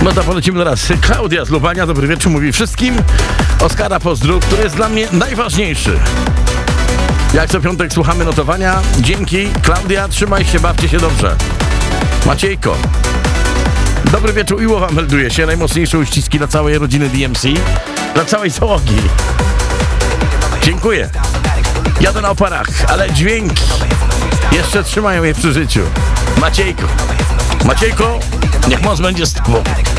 No to polecimy teraz. Klaudia z Lubania, dobry wieczór, mówi wszystkim. Oskara pozdrów, który jest dla mnie najważniejszy. Jak co piątek słuchamy notowania. Dzięki, Klaudia, trzymaj się, bawcie się dobrze. Maciejko. Dobry wieczór, Iło wam melduje się. Najmocniejsze uściski dla całej rodziny DMC. Dla całej załogi. Dziękuję. Jadę na oparach, ale dźwięki jeszcze trzymają je przy życiu. Maciejko. Maciejko, niech moc będzie z tobą.